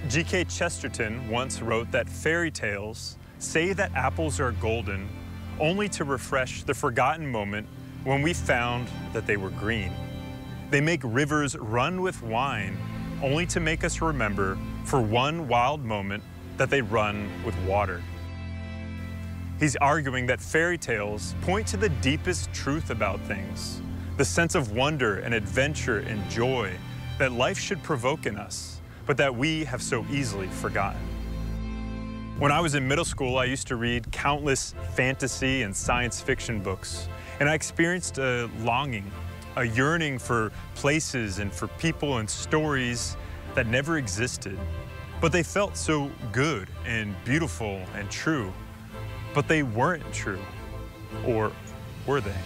G.K. Chesterton once wrote that fairy tales say that apples are golden only to refresh the forgotten moment when we found that they were green. They make rivers run with wine only to make us remember for one wild moment that they run with water. He's arguing that fairy tales point to the deepest truth about things, the sense of wonder and adventure and joy that life should provoke in us, but that we have so easily forgotten. When I was in middle school, I used to read countless fantasy and science fiction books, and I experienced a longing, a yearning for places and for people and stories that never existed, but they felt so good and beautiful and true. But they weren't true, or were they?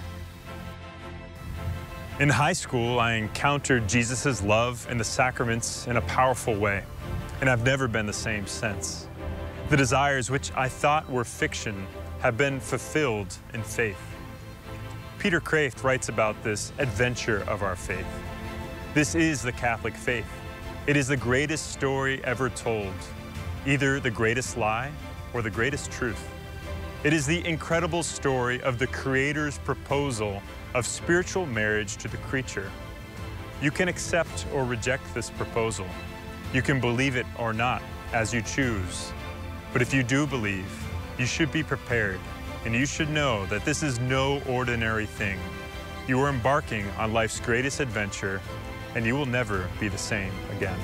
In high school, I encountered Jesus' love and the sacraments in a powerful way, and I've never been the same since. The desires which I thought were fiction have been fulfilled in faith. Peter Kreeft writes about this adventure of our faith. This is the Catholic faith. It is the greatest story ever told, either the greatest lie or the greatest truth. It is the incredible story of the Creator's proposal of spiritual marriage to the creature. You can accept or reject this proposal. You can believe it or not, as you choose. But if you do believe, you should be prepared, and you should know that this is no ordinary thing. You are embarking on life's greatest adventure, and you will never be the same again.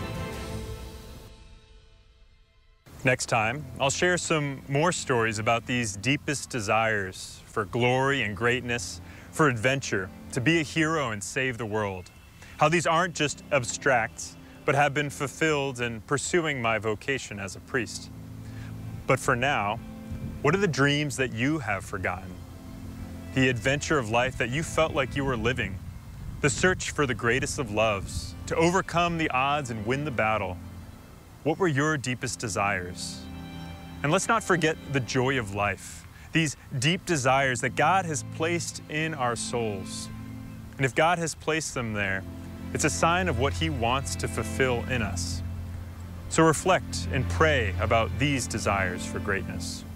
Next time, I'll share some more stories about these deepest desires for glory and greatness, for adventure, to be a hero and save the world. How these aren't just abstract, but have been fulfilled in pursuing my vocation as a priest. But for now, what are the dreams that you have forgotten? The adventure of life that you felt like you were living, the search for the greatest of loves, to overcome the odds and win the battle. What were your deepest desires? And let's not forget the joy of life, these deep desires that God has placed in our souls. And if God has placed them there, it's a sign of what He wants to fulfill in us. So reflect and pray about these desires for greatness.